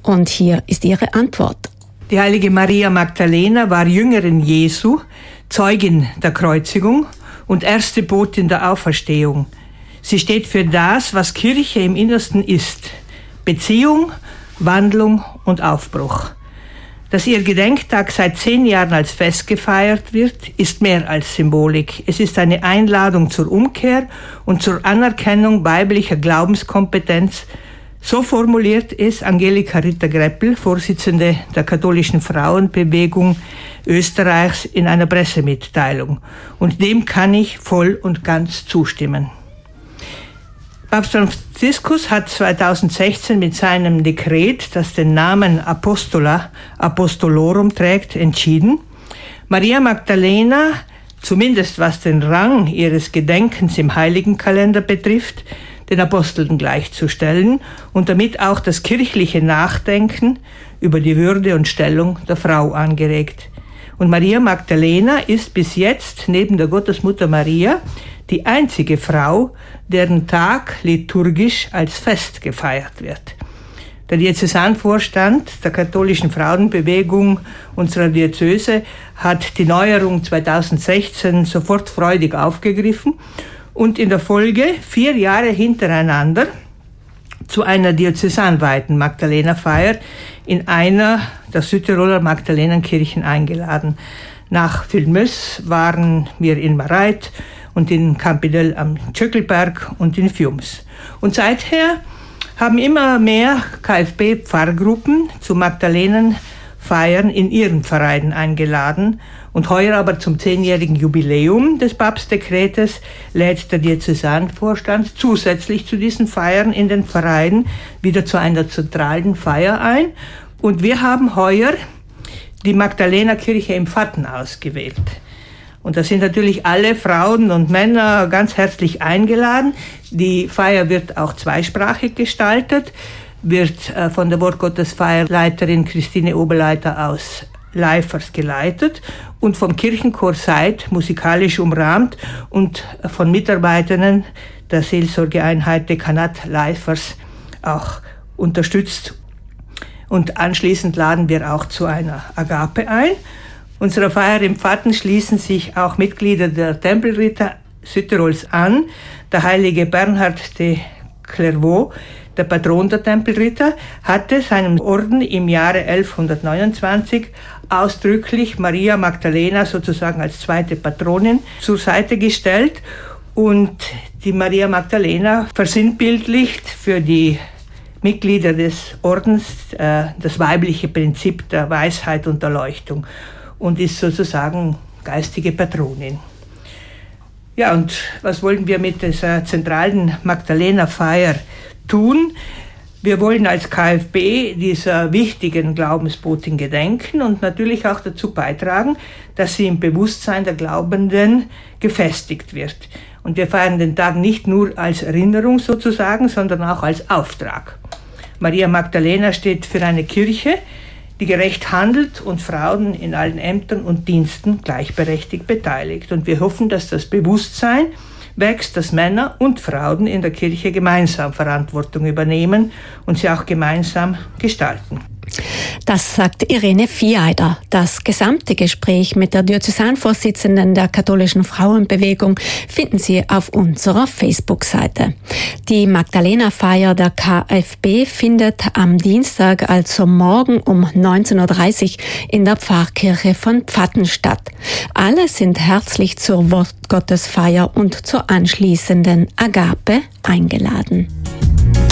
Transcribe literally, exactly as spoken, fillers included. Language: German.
Und hier ist ihre Antwort. Die heilige Maria Magdalena war Jüngerin Jesu, Zeugin der Kreuzigung und erste Botin der Auferstehung. Sie steht für das, was Kirche im Innersten ist: Beziehung, Wandlung und Aufbruch. Dass ihr Gedenktag seit zehn Jahren als Fest gefeiert wird, ist mehr als Symbolik. Es ist eine Einladung zur Umkehr und zur Anerkennung weiblicher Glaubenskompetenz. So formuliert es Angelika Ritter-Greppel, Vorsitzende der katholischen Frauenbewegung Österreichs, in einer Pressemitteilung. Und dem kann ich voll und ganz zustimmen. Papst Franziskus hat zweitausendsechzehn mit seinem Dekret, das den Namen Apostola Apostolorum trägt, entschieden, Maria Magdalena, zumindest was den Rang ihres Gedenkens im Heiligenkalender betrifft, den Aposteln gleichzustellen und damit auch das kirchliche Nachdenken über die Würde und Stellung der Frau angeregt. Und Maria Magdalena ist bis jetzt neben der Gottesmutter Maria die einzige Frau, deren Tag liturgisch als Fest gefeiert wird. Der Diözesanvorstand der katholischen Frauenbewegung unserer Diözese hat die Neuerung zweitausendsechzehn sofort freudig aufgegriffen und in der Folge vier Jahre hintereinander zu einer diözesanweiten Magdalena-Feier in einer der Südtiroler Magdalenenkirchen eingeladen. Nach Vilmös waren wir in Mareit und in Campidel am Tschöckelberg und in Fiums. Und seither haben immer mehr KfB-Pfarrgruppen zu Magdalenenfeiern in ihren Vereinen eingeladen. Und heuer aber zum zehnjährigen Jubiläum des Papstdekretes lädt der Diözesanvorstand zusätzlich zu diesen Feiern in den Vereinen wieder zu einer zentralen Feier ein. Und wir haben heuer die Magdalenerkirche im Vatten ausgewählt. Und da sind natürlich alle Frauen und Männer ganz herzlich eingeladen. Die Feier wird auch zweisprachig gestaltet, wird äh, von der Wortgottesfeierleiterin Christine Oberleiter aus Leifers geleitet und vom Kirchenchor Seid musikalisch umrahmt und von Mitarbeitern der Seelsorgeeinheit Dekanat Leifers auch unterstützt. Und anschließend laden wir auch zu einer Agape ein. Unserer Feier im Vatten schließen sich auch Mitglieder der Tempelritter Südtirols an. Der heilige Bernhard de Clairvaux, der Patron der Tempelritter, hatte seinem Orden im Jahre elfhundertneunundzwanzig ausdrücklich Maria Magdalena sozusagen als zweite Patronin zur Seite gestellt. Und die Maria Magdalena versinnbildlicht für die Mitglieder des Ordens äh, das weibliche Prinzip der Weisheit und Erleuchtung und ist sozusagen geistige Patronin. Ja, und was wollen wir mit dieser zentralen Magdalena-Feier tun? Wir wollen als KfB dieser wichtigen Glaubensbotin gedenken und natürlich auch dazu beitragen, dass sie im Bewusstsein der Glaubenden gefestigt wird. Und wir feiern den Tag nicht nur als Erinnerung sozusagen, sondern auch als Auftrag. Maria Magdalena steht für eine Kirche, die gerecht handelt und Frauen in allen Ämtern und Diensten gleichberechtigt beteiligt. Und wir hoffen, dass das Bewusstsein wächst, dass Männer und Frauen in der Kirche gemeinsam Verantwortung übernehmen und sie auch gemeinsam gestalten. Das sagt Irene Vieheider. Das gesamte Gespräch mit der Diözesanvorsitzenden der katholischen Frauenbewegung finden Sie auf unserer Facebook-Seite. Die Magdalena-Feier der KfB findet am Dienstag, also morgen um neunzehn Uhr dreißig in der Pfarrkirche von Pfatten statt. Alle sind herzlich zur Wortgottesfeier und zur anschließenden Agape eingeladen.